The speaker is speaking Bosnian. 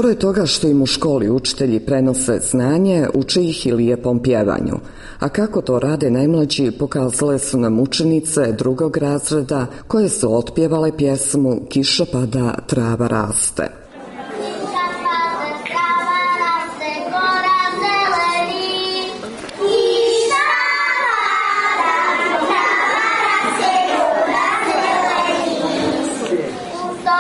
Pored toga što im u školi učitelji prenose znanje, uče ih i lijepom pjevanju. A kako to rade najmlađi pokazale su nam učenice drugog razreda koje su otpjevale pjesmu Kiša pada, trava raste.